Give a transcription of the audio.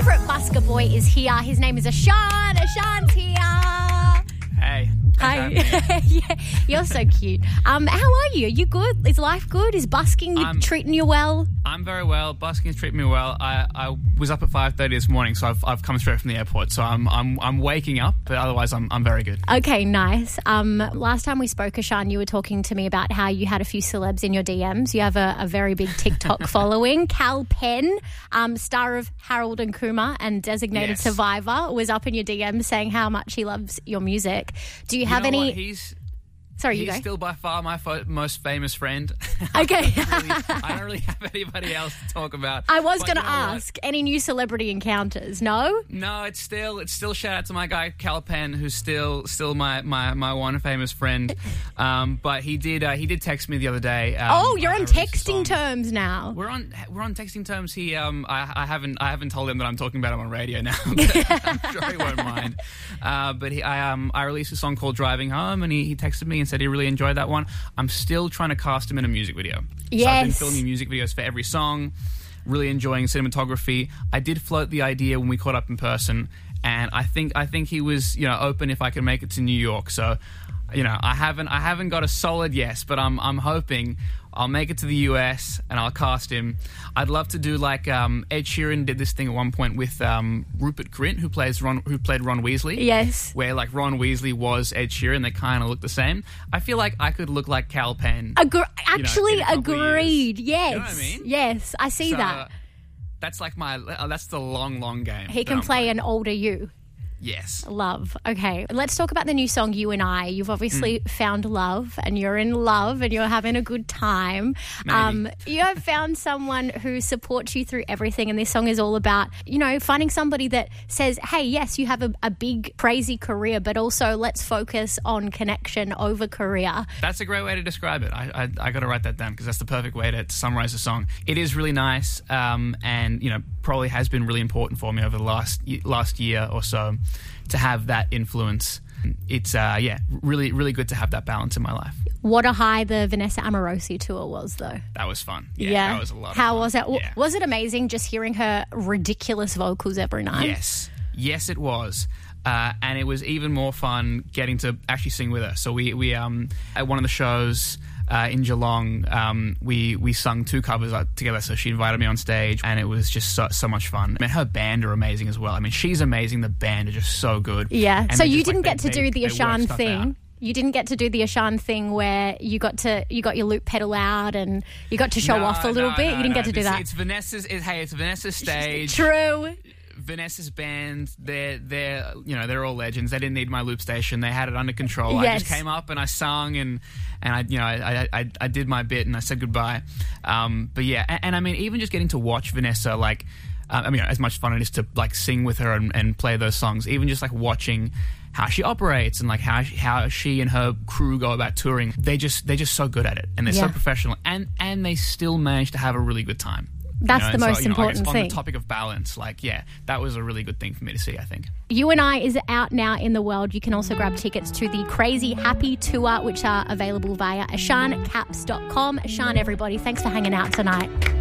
favourite busker boy is here. His name is Ashan. Ashan's here. Hey. Hi. Yeah, you're so cute. How are you? Are you good? Is life good? Is busking treating you well? I'm very well. Busking is treating me well. I was up at 5:30 this morning, so I've come straight from the airport. So I'm waking up, but otherwise I'm very good. Okay, nice. Last time we spoke, Ashan, you were talking to me about how you had a few celebs in your DMs. You have a very big TikTok following. Kal Penn, star of Harold and Kumar and Designated Survivor, was up in your DMs saying how much he loves your music. Do you have any? He's still by far my most famous friend. Okay. I don't really have anybody else to talk about. I was going to ask, any new celebrity encounters? No? No, it's still shout out to my guy Kal Penn, who's still my one famous friend. But he did text me the other day. You're on texting terms now. We're on texting terms. I haven't told him that I'm talking about him on radio now. I'm sure he won't mind. But I released a song called Driving Home, and he texted me and said he really enjoyed that one. I'm still trying to cast him in a music video. Yes. So I've been filming music videos for every song, really enjoying cinematography. I did float the idea when we caught up in person, and I think he was, open if I could make it to New York. So, I haven't got a solid yes, but I'm hoping I'll make it to the US and I'll cast him. I'd love to do like Ed Sheeran did this thing at one point with Rupert Grint, who played Ron Weasley. Yes. Where like Ron Weasley was Ed Sheeran. They kind of look the same. I feel like I could look like Kal Penn. Actually, agreed. Yes. You know what I mean? Yes, I see that. That's like that's the long game. He can play an older you. Yes. Love. Okay. Let's talk about the new song, You and I. You've obviously found love and you're in love and you're having a good time. Maybe. You have found someone who supports you through everything, and this song is all about, finding somebody that says, hey, yes, you have a big, crazy career, but also let's focus on connection over career. That's a great way to describe it. I got to write that down because that's the perfect way to summarize the song. It is really nice and, probably has been really important for me over the last year or so to have that influence. It's, really, really good to have that balance in my life. What a high the Vanessa Amorosi tour was, though. That was fun. Yeah. That was a lot of fun. How was it? Yeah. Was it amazing just hearing her ridiculous vocals every night? Yes, it was. And it was even more fun getting to actually sing with her. So we at one of the shows in Geelong, we sung 2 covers together. So she invited me on stage, and it was just so much fun. I mean, her band are amazing as well. I mean, she's amazing. The band are just so good. Yeah. And so you didn't get to do the Ashan thing. Out. You didn't get to do the Ashan thing where you got your loop pedal out and you got to show off a little bit. You didn't get to do that. It's Vanessa's stage. True. Vanessa's band, they're all legends. They didn't need my loop station. They had it under control. Yes. I just came up and I sung and I did my bit and I said goodbye. But yeah, and I mean, even just getting to watch Vanessa, like, as much fun it is to like sing with her and play those songs, even just like watching how she operates and like how she and her crew go about touring, they're just so good at it, and they're so professional, and they still manage to have a really good time. That's the most important thing. On the topic of balance, that was a really good thing for me to see, I think. You and I is out now in the world. You can also grab tickets to the Crazy Happy Tour, which are available via AshanCaps.com. Ashan, everybody, thanks for hanging out tonight.